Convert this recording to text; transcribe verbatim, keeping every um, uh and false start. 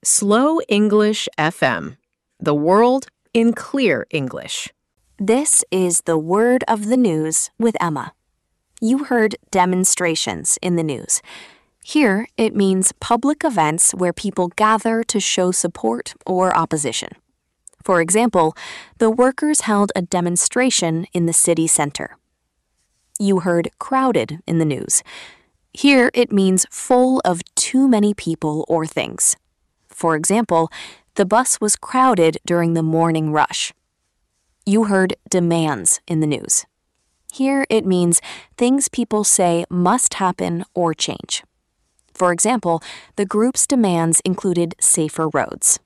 Slow English F M. The world in clear English. This is the word of the news with Emma. You heard demonstrations in the news. Here, it means public events where people gather to show support or opposition. For example, the workers held a demonstration in the city center. You heard crowded in the news. Here, it means full of too many people or things. For example, the bus was crowded during the morning rush. You heard demands in the news. Here it means things people say must happen or change. For example, the group's demands included safer roads.